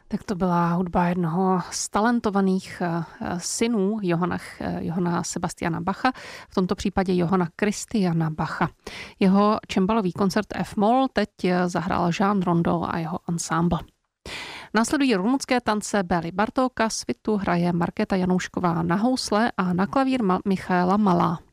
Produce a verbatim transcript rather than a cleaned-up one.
Tak to byla hudba jednoho z talentovaných synů Johana, Johana Sebastiana Bacha, v tomto případě Johana Christiana Bacha. Jeho čembalový koncert F-moll teď zahrál Jean Rondeau a jeho ensemble. Následují rumunské tance Bély Bartóka, svitu hraje Markéta Janoušková na housle a na klavír Michaela Malá.